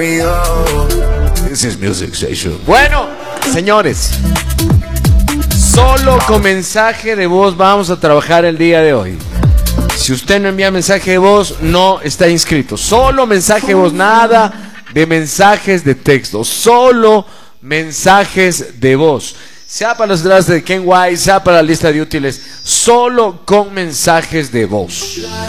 This is Music Station. Bueno, señores, solo con mensaje de voz vamos a trabajar el día de hoy. Si usted no envía mensaje de voz, no está inscrito. Solo mensaje de voz, nada de mensajes de texto, solo mensajes de voz. Sea para los drafts de Ken White, sea para la lista de útiles, solo con mensajes de voz.